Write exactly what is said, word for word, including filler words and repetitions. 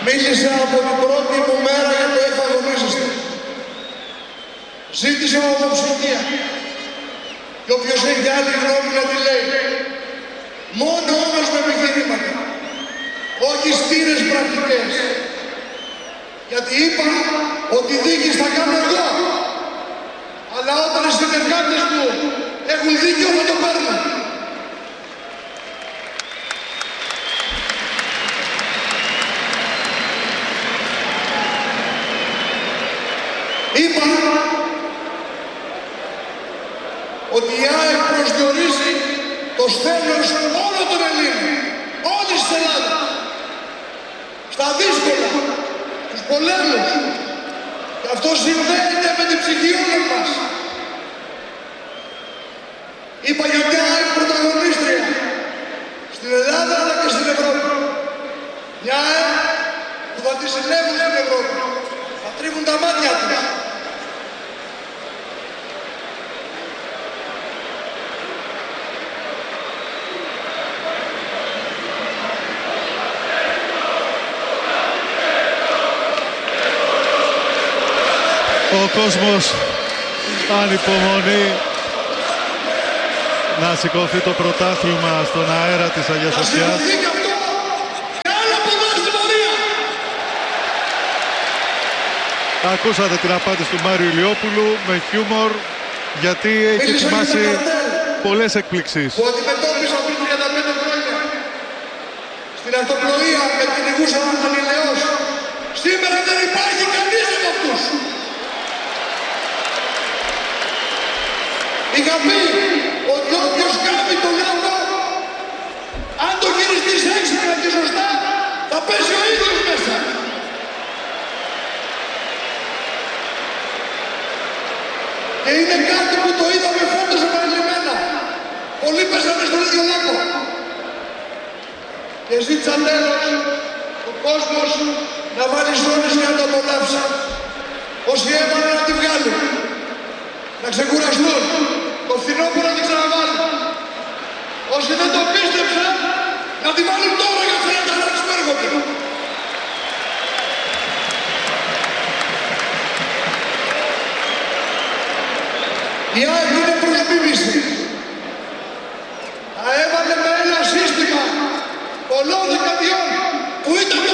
Μίλησα από την πρώτη μου μέρα για το εφαγωνίζεστε. Ζήτησα ομοψυχία. Και όποιος έχει άλλη γνώμη να τη λέει. Μόνο όμως με επιχειρήματα. Όχι στήρες πρακτικές. Γιατί είπα ότι δίκης θα κάνω εγώ. Αλλά όταν οι συνεργάτες μου έχουν δίκιο θα το παίρνω. Είπα ότι η ΑΕΚ προσδιορίζει το στέλνος όλων των Ελλήνων, όλης της Ελλάδας, στα δύσκολα, στους πολέμους. Και αυτό συνδέεται με την ψυχή όλων μας. Είπα για μια ΑΕΚ πρωταγωνίστρια στην Ελλάδα αλλά και στην Ευρώπη. Μια ΑΕΚ που θα τη συνέβουν στην Ευρώπη. Θα τρίβουν τα μάτια τους. Ο κόσμος ανυπομονεί να σηκωθεί το πρωτάθλημα στον αέρα της Αγίας Σοφιάς. Ακούσατε την απάντηση του Μάριου Ηλιόπουλου με χιούμορ, γιατί έχει ετοιμάσει πολλές εκπλήξεις. Που αντιμετώπισα πριν τριάντα πέντε χρόνια στην αυτοπλοεία με την ηγούσα Ανηλαιός. Σήμερα δεν υπάρχει κανείς από αυτούς. Είχα πει ότι όποιος κάνει το λόγο, αν το χειριστείς έξυπνα και σωστά, θα πέσει ο ίδιος μέσα. Και είναι κάτι που το είδαμε φέτος επανειλημμένα. Πολλοί πέσανε στον ίδιο λάκκο. Και ζήτησα τέλος ο κόσμος να βάλει ζώνες για να το απολαύσει. Όσοι έβαλαν να τη βγάλουν. Να ξεκουραστούν. Το φθινόπωρο να την ξαναβάλουν. Όσοι δεν το πίστεψαν, να τη βάλουν τώρα για τις τριάντα που έρχονται. Η ΑΕΚ είναι προς μίμηση. Τα έβαλε με ένα σύστημα πολλών δεκαετιών που ήταν